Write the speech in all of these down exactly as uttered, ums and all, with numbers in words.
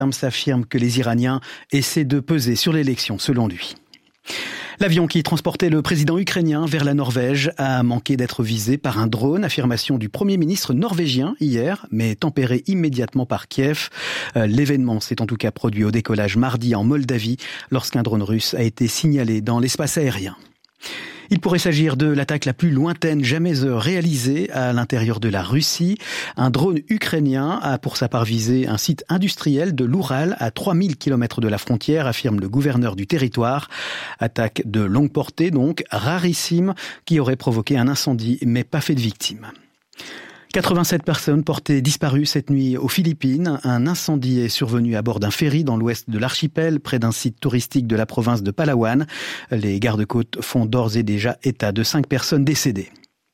s'affirme que les Iraniens essaient de peser sur l'élection, selon lui. L'avion qui transportait le président ukrainien vers la Norvège a manqué d'être visé par un drone, affirmation du Premier ministre norvégien hier, mais tempéré immédiatement par Kiev. L'événement s'est en tout cas produit au décollage mardi en Moldavie, lorsqu'un drone russe a été signalé dans l'espace aérien. Il pourrait s'agir de l'attaque la plus lointaine jamais réalisée à l'intérieur de la Russie. Un drone ukrainien a pour sa part visé un site industriel de l'Oural à trois mille kilomètres de la frontière, affirme le gouverneur du territoire. Attaque de longue portée donc, rarissime, qui aurait provoqué un incendie mais pas fait de victimes. quatre-vingt-sept personnes portées disparues cette nuit aux Philippines. Un incendie est survenu à bord d'un ferry dans l'ouest de l'archipel, près d'un site touristique de la province de Palawan. Les gardes-côtes font d'ores et déjà état de cinq personnes décédées.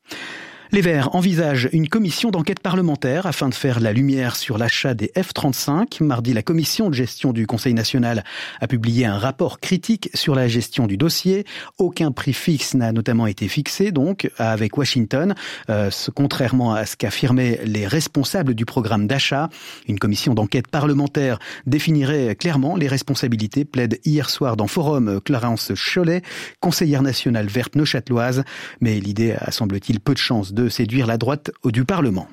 Les Verts envisagent une commission d'enquête parlementaire afin de faire la lumière sur l'achat des F trente-cinq. Mardi, la commission de gestion du Conseil national a publié un rapport critique sur la gestion du dossier. Aucun prix fixe n'a notamment été fixé, donc, avec Washington, euh, contrairement à ce qu'affirmaient les responsables du programme d'achat. Une commission d'enquête parlementaire définirait clairement les responsabilités, plaide hier soir dans Forum Clarence Chollet, conseillère nationale verte neuchâteloise. Mais l'idée a, semble-t-il, peu de chance de séduire la droite du Parlement.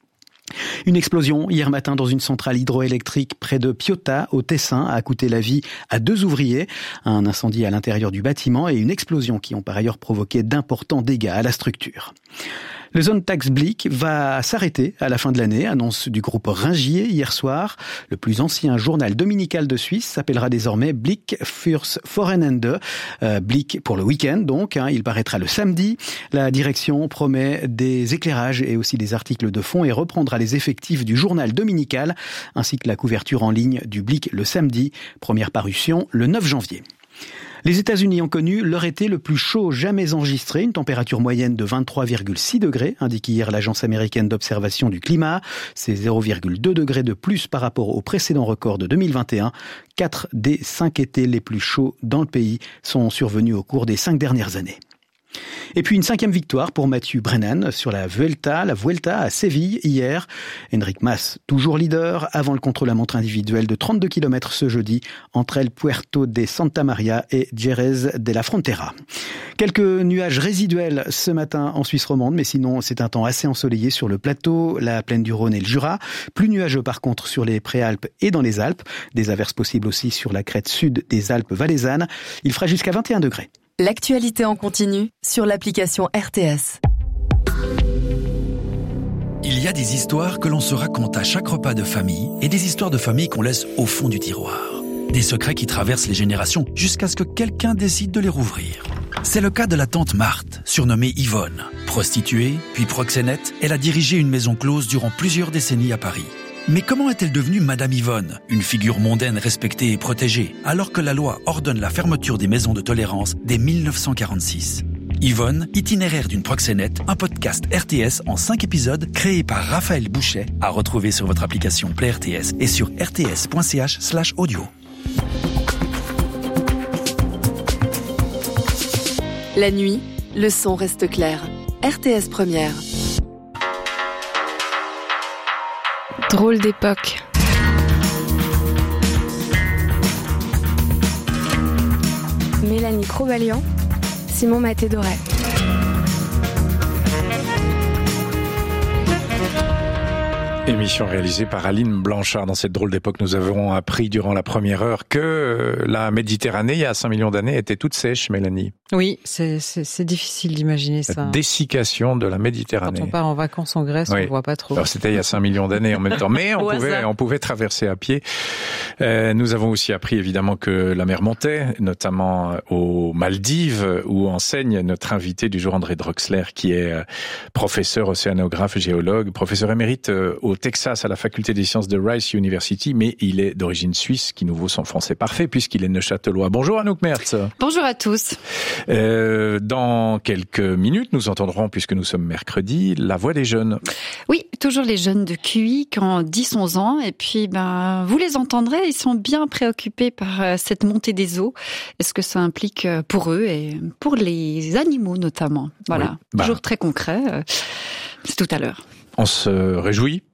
Une explosion hier matin dans une centrale hydroélectrique près de Piota, au Tessin, a coûté la vie à deux ouvriers. Un incendie à l'intérieur du bâtiment et une explosion qui ont par ailleurs provoqué d'importants dégâts à la structure. Le Zone Tax Blick va s'arrêter à la fin de l'année, annonce du groupe Ringier hier soir. Le plus ancien journal dominical de Suisse s'appellera désormais Blick fürs Wochenende. Euh, Blick pour le week-end donc, hein, il paraîtra le samedi. La direction promet des éclairages et aussi des articles de fond et reprendra les effectifs du journal dominical ainsi que la couverture en ligne du Blick le samedi. Première parution le neuf janvier. Les États-Unis ont connu leur été le plus chaud jamais enregistré, une température moyenne de vingt-trois virgule six degrés, indique hier l'Agence américaine d'observation du climat. C'est zéro virgule deux degrés de plus par rapport au précédent record de deux mille vingt et un. Quatre des cinq étés les plus chauds dans le pays sont survenus au cours des cinq dernières années. Et puis une cinquième victoire pour Mathieu Brennan sur la Vuelta, la Vuelta à Séville hier. Enric Mas, toujours leader, avant le contre-la-montre individuel de trente-deux kilomètres ce jeudi entre El Puerto de Santa Maria et Jerez de la Frontera. Quelques nuages résiduels ce matin en Suisse romande, mais sinon c'est un temps assez ensoleillé sur le plateau, la plaine du Rhône et le Jura. Plus nuageux par contre sur les Préalpes et dans les Alpes. Des averses possibles aussi sur la crête sud des Alpes valaisannes. Il fera jusqu'à vingt et un degrés. L'actualité en continu sur l'application R T S. Il y a des histoires que l'on se raconte à chaque repas de famille et des histoires de famille qu'on laisse au fond du tiroir. Des secrets qui traversent les générations jusqu'à ce que quelqu'un décide de les rouvrir. C'est le cas de la tante Marthe, surnommée Yvonne. Prostituée, puis proxénète, elle a dirigé une maison close durant plusieurs décennies à Paris. Mais comment est-elle devenue Madame Yvonne, une figure mondaine respectée et protégée, alors que la loi ordonne la fermeture des maisons de tolérance dès mille neuf cent quarante-six? Yvonne, itinéraire d'une proxénète, un podcast R T S en cinq épisodes créé par Raphaël Bouchet, à retrouver sur votre application Play R T S et sur rts.ch slash audio. La nuit, le son reste clair. R T S Première. Drôle d'époque. Mélanie Crobalian, Simon Maté-Doré. Émission réalisée par Aline Blanchard. Dans cette drôle d'époque, nous avons appris durant la première heure que la Méditerranée, il y a cinq millions d'années, était toute sèche, Mélanie. Oui, c'est, c'est, c'est difficile d'imaginer ça. La dessiccation de la Méditerranée. Quand on part en vacances en Grèce, oui. On ne voit pas trop. Alors c'était il y a cinq millions d'années en même temps, mais on, pouvait, on pouvait traverser à pied. Euh, nous avons aussi appris évidemment que la mer montait, notamment aux Maldives, où enseigne notre invité du jour, André Droxler, qui est professeur océanographe, géologue, professeur émérite au Texas à la faculté des sciences de Rice University, mais il est d'origine suisse, qui nous vaut son français parfait puisqu'il est neuchâtelois. Bonjour Anouk Mertz. Bonjour à tous. Euh, dans quelques minutes, nous entendrons, puisque nous sommes mercredi, la voix des jeunes. Oui, toujours les jeunes de Q I qui ont dix onze ans. Et puis, ben, vous les entendrez, ils sont bien préoccupés par cette montée des eaux et ce que ça implique pour eux et pour les animaux notamment. Voilà, oui, bah, toujours très concret. C'est tout à l'heure. On se réjouit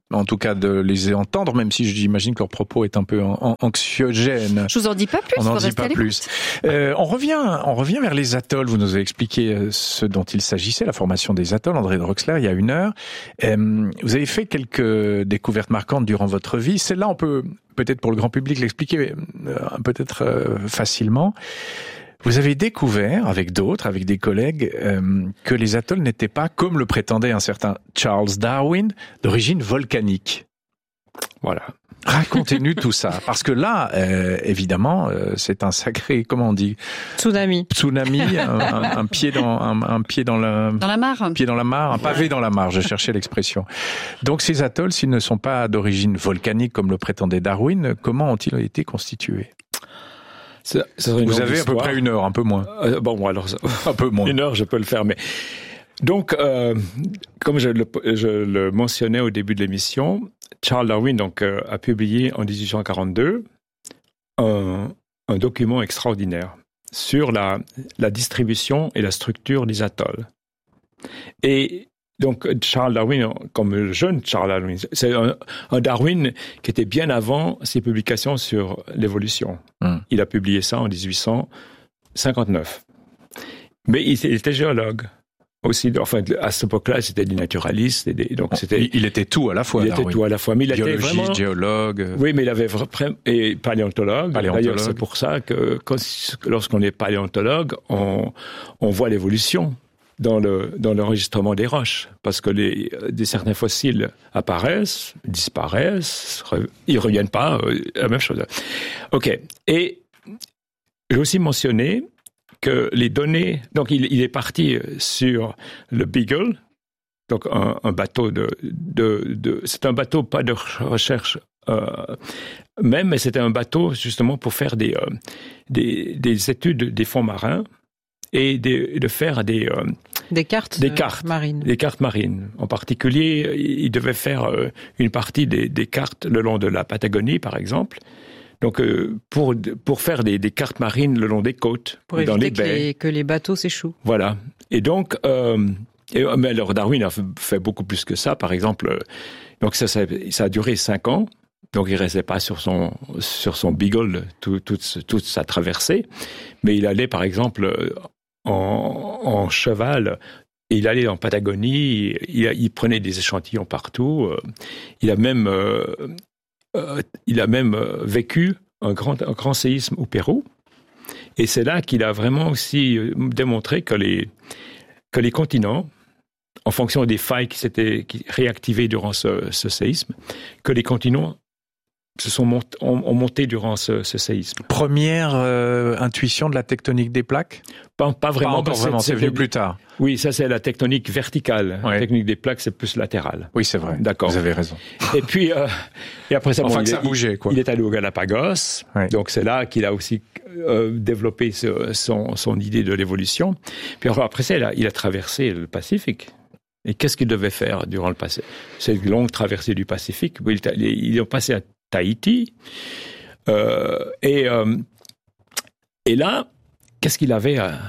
en tout cas de les entendre, même si j'imagine que leur propos est un peu anxiogène. Je vous en dis pas plus. On n'en dit pas plus. Euh, on revient, on revient vers les atolls. Vous nous avez expliqué ce dont il s'agissait, la formation des atolls, André Drexler, il y a une heure. Euh, vous avez fait quelques découvertes marquantes durant votre vie. Celle-là, on peut peut-être pour le grand public l'expliquer euh, peut-être euh, facilement. Vous avez découvert, avec d'autres, avec des collègues, euh, que les atolls n'étaient pas, comme le prétendait un certain Charles Darwin, d'origine volcanique. Voilà. Racontez-nous tout ça, parce que là, euh, évidemment, euh, c'est un sacré, comment on dit, tsunami, tsunami, un, un, un pied dans un, un pied dans la dans la mare, un pied dans la mare, un pavé dans la mare. Je cherchais l'expression. Donc ces atolls, s'ils ne sont pas d'origine volcanique, comme le prétendait Darwin, comment ont-ils été constitués? Ça, ça Vous avez à peu près une heure, un peu moins. Euh, bon, alors un peu moins. Une heure, je peux le faire, mais donc, euh, comme je le, je le mentionnais au début de l'émission, Charles Darwin donc euh, a publié en dix-huit cent quarante-deux un, un document extraordinaire sur la, la distribution et la structure des atolls. Et donc, Charles Darwin, comme le jeune Charles Darwin, c'est un, un Darwin qui était bien avant ses publications sur l'évolution. Mmh. Il a publié ça en dix-huit cent cinquante-neuf. Mais il, il était géologue aussi. Enfin, à cette époque-là, c'était des naturalistes. Et des, donc c'était, il, il était tout à la fois, Il Darwin. était tout à la fois. Mais il Biologiste, était vraiment, géologue. Oui, mais il avait vraiment... Et paléontologue. paléontologue. D'ailleurs, c'est pour ça que quand, lorsqu'on est paléontologue, on, on voit l'évolution dans le dans l'enregistrement des roches, parce que les des certains fossiles apparaissent, disparaissent, ils reviennent pas, euh, la même chose. Ok. Et j'ai aussi mentionné que les données, donc il, il est parti sur le Beagle, donc un, un bateau de de, de c'est un bateau pas de recherche euh, même, mais c'était un bateau justement pour faire des euh, des des études des fonds marins. Et de, de faire des euh, des cartes, des cartes marines. Des cartes marines. En particulier, il devait faire euh, une partie des, des cartes le long de la Patagonie, par exemple. Donc, euh, pour pour faire des, des cartes marines le long des côtes, pour dans les éviter baies. Que les, que les bateaux s'échouent. Voilà. Et donc, euh, et, mais alors Darwin a fait beaucoup plus que ça. Par exemple, donc ça, ça, ça a duré cinq ans. Donc, il restait pas sur son sur son Beagle tout, toute toute sa traversée, mais il allait, par exemple, en, en cheval. Il allait en Patagonie. Il, il prenait des échantillons partout. Il a même euh, euh, il a même vécu un grand un grand séisme au Pérou. Et c'est là qu'il a vraiment aussi démontré que les que les continents, en fonction des failles qui s'étaient qui réactivées durant ce, ce séisme, que les continents se sont mont, ont, ont monté durant ce, ce séisme. Première euh, intuition de la tectonique des plaques ? Pas, pas vraiment. Pas encore vraiment, c'est venu plus tard. Oui, ça c'est la tectonique verticale. Ouais. La tectonique des plaques, c'est plus latéral. Oui, c'est vrai. D'accord. Vous avez raison. Et puis, euh, et après ça, enfin bon, que il, ça bougeait, quoi. Il est allé aux Galapagos. Ouais. Donc c'est là qu'il a aussi euh, développé ce, son, son idée de l'évolution. Puis après ça, il a, il a traversé le Pacifique. Et qu'est-ce qu'il devait faire durant le passé ? Cette longue traversée du Pacifique. Il, il est passé à Tahiti. Euh, et, euh, et là, qu'est-ce qu'il avait à,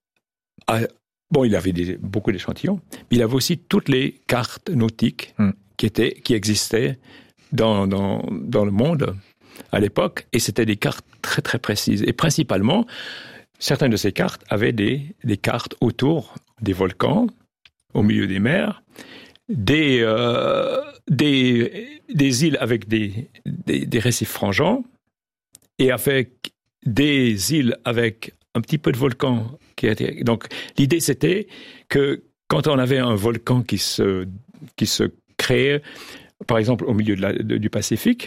à, bon, il avait des, beaucoup d'échantillons, mais il avait aussi toutes les cartes nautiques mm. qui, étaient, qui existaient dans, dans, dans le monde à l'époque, et c'était des cartes très très précises. Et principalement, certaines de ces cartes avaient des, des cartes autour des volcans, au milieu des mers, des, euh, des, des îles avec des, des, des récifs frangeants et avec des îles avec un petit peu de volcans. Qui étaient... Donc, l'idée, c'était que quand on avait un volcan qui se, qui se créait, par exemple, au milieu de la, de, du Pacifique,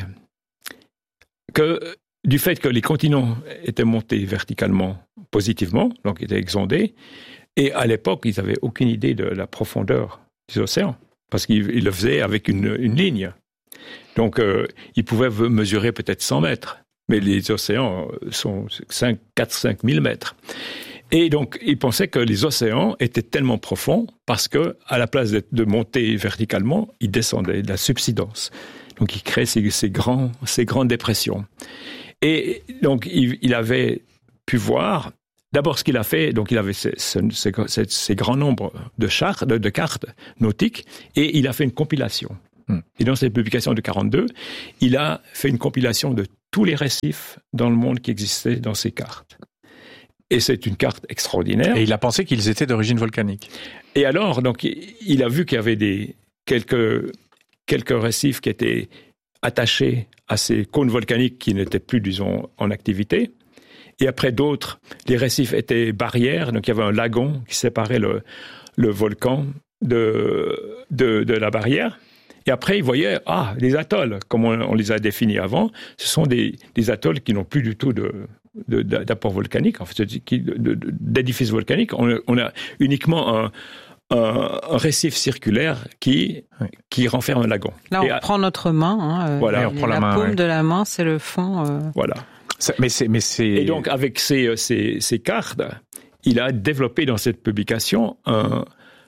que du fait que les continents étaient montés verticalement, positivement, donc étaient exondés, et à l'époque, ils n'avaient aucune idée de la profondeur des océans, parce qu'ils le faisaient avec une, une ligne. Donc, euh, ils pouvaient mesurer peut-être cent mètres, mais les océans sont quatre à cinq mille mètres. Et donc, ils pensaient que les océans étaient tellement profonds parce que, à la place de, de monter verticalement, ils descendaient, de la subsidence. Donc, ils créaient ces, ces, grands, ces grandes dépressions. Et donc, il, il avait pu voir... D'abord, ce qu'il a fait, donc il avait ces, ces, ces, ces grands nombres de, chartes, de, de cartes nautiques, et il a fait une compilation Mmh. Et dans cette publication de quarante-deux, il a fait une compilation de tous les récifs dans le monde qui existaient dans ces cartes. Et c'est une carte extraordinaire. Et il a pensé qu'ils étaient d'origine volcanique. Et alors, donc, il a vu qu'il y avait des, quelques, quelques récifs qui étaient attachés à ces cônes volcaniques qui n'étaient plus, disons, en activité. Et après d'autres, les récifs étaient barrières. Donc, il y avait un lagon qui séparait le, le volcan de, de, de la barrière. Et après, il voyait, ah, des atolls, comme on, on les a définis avant, ce sont des, des atolls qui n'ont plus du tout de... De, d'apport volcanique, en fait, de, de, d'édifices volcaniques. On, on a uniquement un, un, un récif circulaire qui, oui. qui renferme un lagon. Là, on à, prend notre main. Hein, voilà, et on prend la, la main, paume ouais. de la main, c'est le fond. Euh... Voilà. Ça, mais c'est, mais c'est... Et donc, avec ces, ces, ces cartes, il a développé dans cette publication un,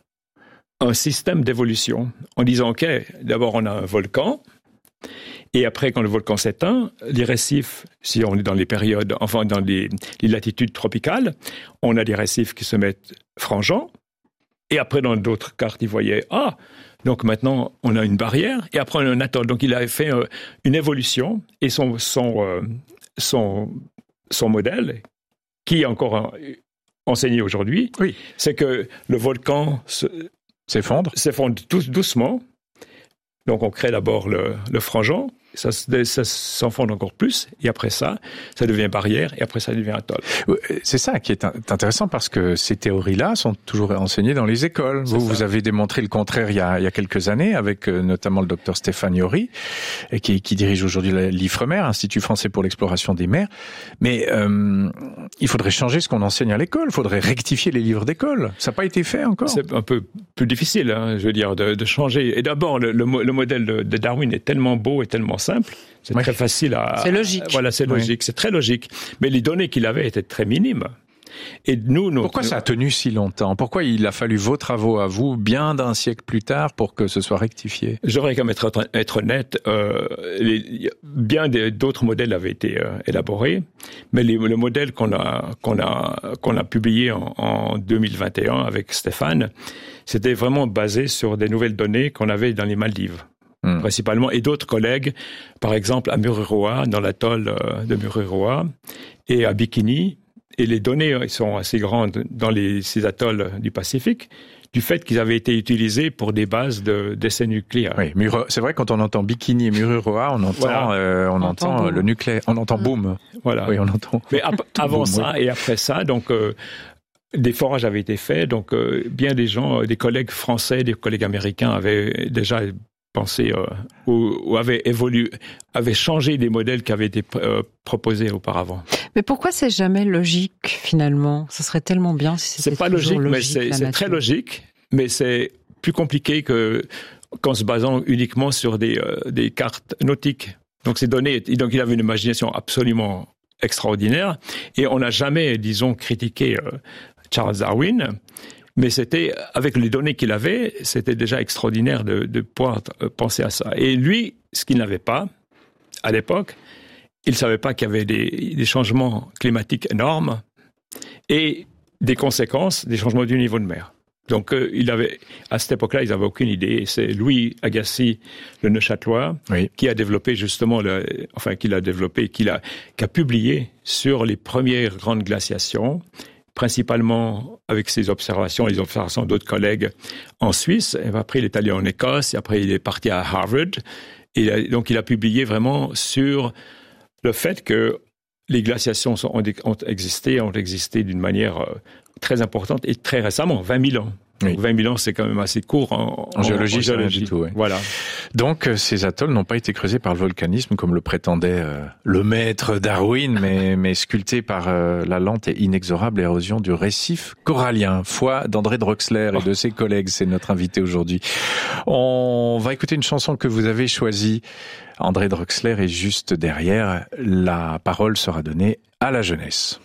un système d'évolution en disant, OK, d'abord, on a un volcan. Et après, quand le volcan s'éteint, les récifs, si on est dans les périodes, enfin dans les, les latitudes tropicales, on a des récifs qui se mettent frangeants. Et après, dans d'autres cartes, il voyait, ah, donc maintenant, on a une barrière. Et après, on a un atoll. Donc, il a fait euh, une évolution. Et son, son, euh, son, son modèle, qui est encore euh, enseigné aujourd'hui, oui. c'est que le volcan se, s'effondre. s'effondre tout doucement. Donc, on crée d'abord le, le frangeant, ça, ça s'enfonce encore plus, et après ça, ça devient barrière, et après ça devient atoll. C'est ça qui est intéressant, parce que ces théories-là sont toujours enseignées dans les écoles. Vous, vous avez démontré le contraire il y a, il y a quelques années, avec notamment le docteur Stéphane Yory, qui, qui dirige aujourd'hui l'IFREMER, Institut français pour l'exploration des mers. Mais euh, il faudrait changer ce qu'on enseigne à l'école, il faudrait rectifier les livres d'école. Ça n'a pas été fait encore. C'est un peu plus difficile, hein, je veux dire, de, de changer. Et d'abord, le, le, le modèle de, de Darwin est tellement beau et tellement simple, c'est oui. très facile à... C'est logique. Voilà, c'est logique, oui. c'est très logique. Mais les données qu'il avait étaient très minimes. Et nous, nous Pourquoi nous... ça a tenu si longtemps? Pourquoi il a fallu vos travaux à vous, bien d'un siècle plus tard, pour que ce soit rectifié? J'aurais quand même être, être honnête, euh, les, bien des, d'autres modèles avaient été euh, élaborés, mais les, le modèle qu'on a, qu'on a, qu'on a publié en, en deux mille vingt et un avec Stéphane, c'était vraiment basé sur des nouvelles données qu'on avait dans les Maldives. Mmh. Principalement, et d'autres collègues, par exemple à Mururoa, dans l'atoll de Mururoa, et à Bikini, et les données sont assez grandes dans les, ces atolls du Pacifique, du fait qu'ils avaient été utilisés pour des bases de, d'essais nucléaires. Oui, Muro, c'est vrai, quand on entend Bikini et Mururoa, on entend, voilà. euh, on, on entend, entend le nucléaire, on entend boom. Voilà. Oui, on entend. Mais ap- avant boom, ça oui. et après ça, donc, euh, des forages avaient été faits, donc, euh, bien des gens, des collègues français, des collègues américains avaient déjà pensé, euh, ou, ou avaient évolué, avaient changé des modèles qui avaient été euh, proposés auparavant. Mais pourquoi c'est jamais logique, finalement? Ce serait tellement bien si c'était C'est pas logique, logique mais c'est, c'est très logique, mais c'est plus compliqué que, qu'en se basant uniquement sur des, euh, des cartes nautiques. Donc ces données, donc il avait une imagination absolument extraordinaire, et on n'a jamais, disons, critiqué euh, Charles Darwin, mais c'était, avec les données qu'il avait, c'était déjà extraordinaire de, de pouvoir penser à ça. Et lui, ce qu'il n'avait pas, à l'époque, il ne savait pas qu'il y avait des, des changements climatiques énormes et des conséquences des changements du niveau de mer. Donc, euh, il avait, à cette époque-là, ils n'avaient aucune idée. Et c'est Louis Agassiz, le Neuchâtelois, oui. qui a développé justement, le, enfin, qui l'a développé, qui l'a, qui a publié sur les premières grandes glaciations, principalement avec ses observations, les observations d'autres collègues en Suisse. Et après, il est allé en Écosse, et après, il est parti à Harvard. Et donc, il a publié vraiment sur le fait que les glaciations sont, ont, ont existé, ont existé d'une manière euh, très importante et très récemment, vingt mille ans. Oui. vingt mille ans, c'est quand même assez court en, en, en géologie. En géologie. Du tout, oui. Voilà. Donc, ces atolls n'ont pas été creusés par le volcanisme, comme le prétendait euh, le maître Darwin, mais, mais sculptés par euh, la lente et inexorable érosion du récif corallien. Foi d'André Drexler et de ses collègues, c'est notre invité aujourd'hui. On va écouter une chanson que vous avez choisie. André Drexler est juste derrière. La parole sera donnée à la jeunesse.